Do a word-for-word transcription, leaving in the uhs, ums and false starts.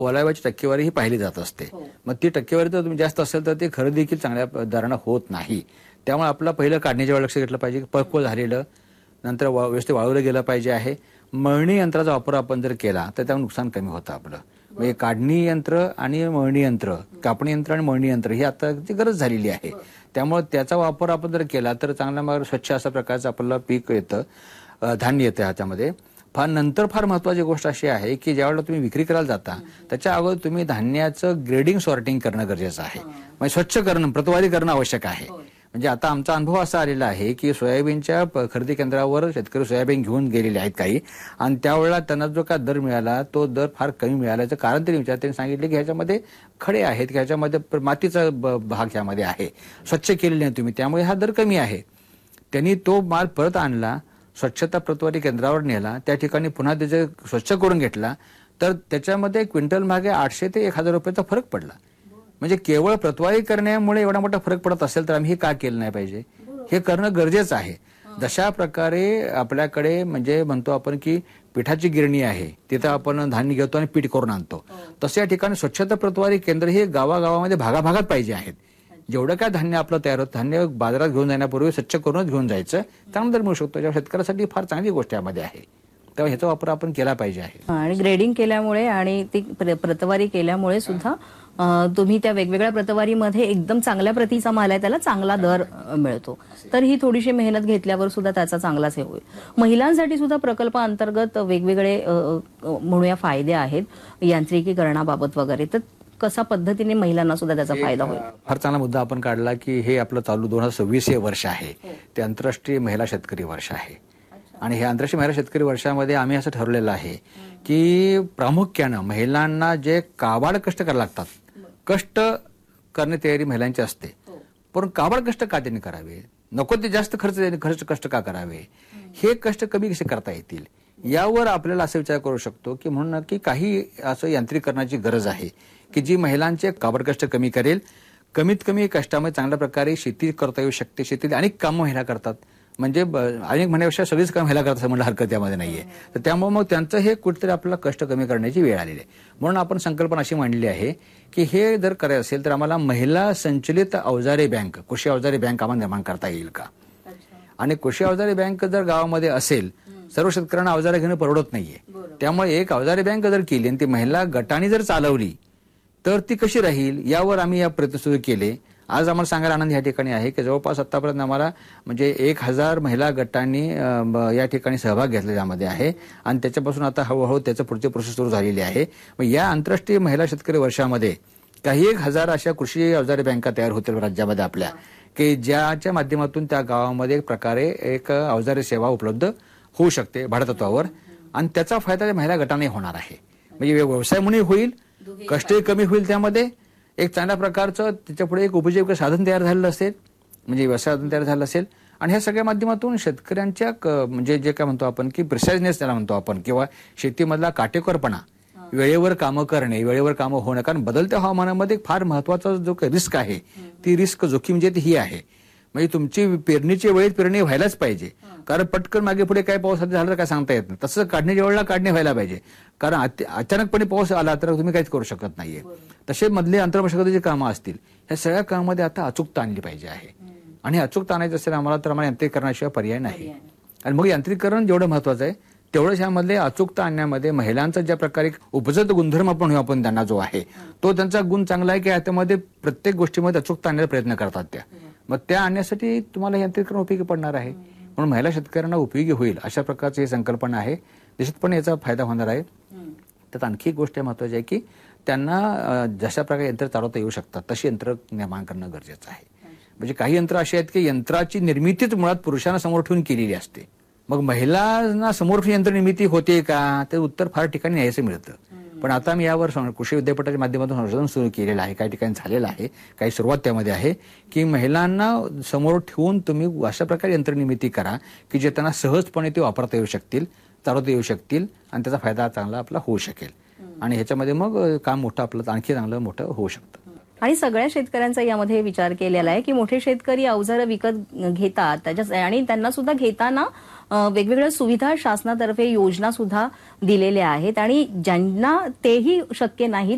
ओलाव्याची टक्केवारी ही पाहिली जात असते. मग ती टक्केवारी जर तुम्ही जास्त असेल तर ते खरेदी देखील चांगल्या दरानं होत नाही. त्यामुळे आपलं पहिलं काढणीच्या वेळेला लक्ष घेतलं पाहिजे. पक्व झालेलं, नंतर व्यवस्थित वाळवलं गेलं पाहिजे आहे. मळणी यंत्राचा वापर आपण जर केला तर त्यामुळे नुकसान कमी होतं आपलं. म्हणजे काढणी यंत्र आणि मळणी यंत्र, कापणी यंत्र आणि मळणी यंत्र ही आता गरज झालेली आहे. त्यामुळे त्याचा वापर आपण जर केला तर चांगला स्वच्छ अशा प्रकारचं आपल्याला पीक येतं, धान्य येतं ह्याच्यामध्ये. फार नंतर फार महत्वाची गोष्ट अशी आहे की ज्यावेळेला तुम्ही विक्री करायला जाता त्याच्या अगोदर तुम्ही धान्याचं ग्रेडिंग सॉर्टिंग करणं गरजेचं आहे. म्हणजे स्वच्छ करणं, प्रतवारी करणं आवश्यक आहे. म्हणजे आता आमचा अनुभव असा आलेला आहे की सोयाबीनच्या खरेदी केंद्रावर शेतकरी सोयाबीन घेऊन गेलेले आहेत काही, आणि त्यावेळेला त्यांना जो काय दर मिळाला तो दर फार कमी मिळाल्याचं कारण त्यांनी विचार त्यांनी सांगितले की ह्याच्यामध्ये खडे आहेत, की ह्याच्यामध्ये मातीचा भाग ह्यामध्ये आहे, स्वच्छ केलेले नाही तुम्ही, त्यामुळे हा दर कमी आहे. त्यांनी तो माल परत आणला, स्वच्छता प्रतवारी केंद्रावर नेला, त्या ठिकाणी पुन्हा त्याचे स्वच्छ करून घेतला, तर त्याच्यामध्ये क्विंटल मागे आठशे ते एक हजार रुपयाचा फरक पडला. म्हणजे केवळ प्रतवारी करण्यामुळे एवढा मोठा फरक पडत असेल तर आम्ही हे का केलं नाही पाहिजे, हे करणं गरजेचं आहे. जशा प्रकारे आपल्याकडे म्हणजे म्हणतो आपण की पिठाची गिरणी आहे, तिथं आपण धान्य घेतो आणि पीठ करून आणतो, तसं या ठिकाणी स्वच्छता प्रतवारी केंद्र हे गावागावामध्ये भागाभागात पाहिजे आहेत. जेवढं काय धान्य आपलं तयार होतं, धान्य बाजारात घेऊन जाण्यापूर्वी स्वच्छ करूनच घेऊन जायचं, त्यामुळे मिळू शकतो. जेव्हा शेतकऱ्यासाठी फार चांगली गोष्ट यामध्ये आहे, तेव्हा ह्याचा वापर आपण केला पाहिजे आहे. आणि ग्रेडिंग केल्यामुळे आणि ती प्रतवारी केल्यामुळे सुद्धा तुम्ही त्या वेगवेगळ्या प्रतवारीमध्ये एकदम चांगल्या प्रतीचा माल आहे त्याला चांगला दर मिळतो. तर ही थोडीशी मेहनत घेतल्यावर सुद्धा त्याचा चांगलाच हे होईल. महिलांसाठी सुद्धा प्रकल्पाअंतर्गत वेगवेगळे म्हणूया फायदे आहेत यांत्रिकीकरणाबाबत वगैरे, तर कशा पद्धतीने महिलांना सुद्धा त्याचा फायदा होईल? फार चांगला मुद्दा आपण काढला की हे आपलं चालू दोन हजार सव्वीस हे वर्ष आहे, ते आंतरराष्ट्रीय महिला शेतकरी वर्ष आहे. आणि हे आंतरराष्ट्रीय महिला शेतकरी वर्षामध्ये आम्ही असं ठरवलेलं आहे की प्रामुख्यानं महिलांना जे काबाड कष्ट करायला लागतात, कष्ट करणे तयारी महिलांची असते, पण काबाड कष्ट का त्यांनी करावे, नको ते जास्त खर्च खर्च कष्ट का करावे, हे कष्ट कमी कसे करता येतील यावर आपल्याला असा विचार करू शकतो की म्हणून की काही असं यांत्रिकीकरणाची गरज आहे की जी महिलांचे काबाड कष्ट कमी करेल. कमीत कमी कष्टामध्ये चांगल्या प्रकारे शेती करता येऊ शकते. शेतीत अनेक कामं महिला करतात, म्हणजे अनेक म्हणण्यापेक्षा सगळीच काम महिला करतात म्हणलं हरकत यामध्ये नाहीये. तर त्यामुळे मग त्यांचं हे कुठेतरी आपल्याला कष्ट कमी करण्याची वेळ आलेली आहे. म्हणून आपण संकल्पना अशी मांडली आहे की हे जर करायचं असेल तर आम्हाला महिला संचलित अवजारे बँक, कृषी अवजारे बँक आम्हाला निर्माण करता येईल का. आणि कृषी अवजारे बँक जर गावामध्ये असेल, सर्व शेतकऱ्यांना अवजारे घेणं परवडत नाहीये, त्यामुळे एक अवजारे बँक जर केली आणि ती महिला गटाने जर चालवली तर ती कशी राहील यावर आम्ही या प्रयत्न सुरू केले. आज आम्हाला सांगायला आनंद या ठिकाणी आहे की जवळपास आतापर्यंत आम्हाला म्हणजे एक हजार महिला गटांनी या ठिकाणी सहभाग घेतला त्यामध्ये आहे, आणि त्याच्यापासून आता हळूहळू त्याचं पुढची प्रोसेस सुरू झालेली आहे. मग या आंतरराष्ट्रीय महिला शेतकरी वर्षामध्ये काही एक हजार अशा कृषी अवजारे बँका तयार होतील राज्यामध्ये आपल्या, की ज्याच्या माध्यमातून त्या गावामध्ये एक प्रकारे एक अवजारे सेवा उपलब्ध होऊ शकते भाडेतत्वावर, आणि त्याचा फायदा त्या महिला गटाने होणार आहे. म्हणजे व्यवसाय म्हणून होईल, कष्टही कमी होईल, त्यामध्ये एक चांगल्या प्रकारचं त्याच्या पुढे एक उपजीविका साधन तयार झालेलं असेल, म्हणजे व्यवसाय साधन तयार झालं असेल. आणि ह्या सगळ्या माध्यमातून शेतकऱ्यांच्या म्हणजे जे काय म्हणतो आपण की प्रिसाइजनेस त्याला म्हणतो आपण, किंवा शेतीमधला काटेकोरपणा, वेळेवर कामं करणे, वेळेवर कामं होणं, कारण बदलत्या हवामानामध्ये फार महत्वाचा जो काही रिस्क आहे ती रिस्क जोखीम जी ही आहे. म्हणजे तुमची पेरणीची वेळेत पेरणी व्हायलाच पाहिजे, कारण पटकन मागे पुढे काय पाऊस झाला तर काय सांगता येत नाही. तसं काढणीच्या वेळेला काढणे व्हायला पाहिजे, कारण अचानकपणे पाऊस आला तर तुम्ही काहीच करू शकत नाहीये. तसे मधले अंतर्मशागतीची कामं असतील, ह्या सगळ्या कामामध्ये आता अचूकता आणली पाहिजे आहे. आणि अचूकता आणायचं असेल आम्हाला तर आम्हाला यांत्रिकीकरणाशिवाय पर्याय नाही. आणि मग यांत्रिकीकरण जेवढं महत्वाचं आहे तेवढंच ह्यामधले अचूकता आणण्यामध्ये महिलांचा ज्या प्रकारे उपजत गुणधर्म आपण आपण त्यांना जो आहे तो त्यांचा गुण चांगला आहे की त्यामध्ये प्रत्येक गोष्टीमध्ये अचूकता आणण्याचा प्रयत्न करतात त्या. मग त्या आणण्यासाठी तुम्हाला यांत्रिकीकरण उपयोगी पडणार आहे, म्हणून महिला शेतकऱ्यांना उपयोगी होईल अशा प्रकारची ही संकल्पना आहे. निश्चितपणे याचा फायदा होणार आहे. त्यात आणखी एक गोष्ट महत्वाची आहे की त्यांना जशा प्रकारे यंत्र चालवता येऊ शकतात तशी यंत्र निर्माण करणं गरजेचं आहे. म्हणजे काही यंत्र अशी आहेत की यंत्राची निर्मितीच मुळात पुरुषांना समोर ठेवून केलेली असते. मग महिलांना समोर ठेवून यंत्र निर्मिती होते का, ते उत्तर फार ठिकाणी न्यायचं मिळतं. पण आता मी यावर कृषी विद्यापीठाच्या माध्यमातून संशोधन सुरू केलेलं आहे, काही ठिकाणी झालेलं आहे, काही सुरुवात त्यामध्ये आहे की महिलांना समोर ठेवून तुम्ही अशा प्रकारे यंत्रनिर्मिती करा की जे त्यांना सहजपणे ते वापरता येऊ शकतील, चालवता येऊ शकतील, आणि त्याचा फायदा चांगला आपला होऊ शकेल. आणि ह्याच्यामध्ये मग काम मोठं आपलं आणखी चांगलं मोठं होऊ शकतं. आणि सगळ्या शेतकऱ्यांचा यामध्ये विचार केलेला आहे की मोठे शेतकरी अवजारं विकत घेतात त्याच्या, आणि त्यांना सुद्धा घेताना वेगवेगळ्या सुविधा शासनातर्फे योजना सुद्धा दिलेल्या आहेत, आणि ज्यांना तेही शक्य नाहीत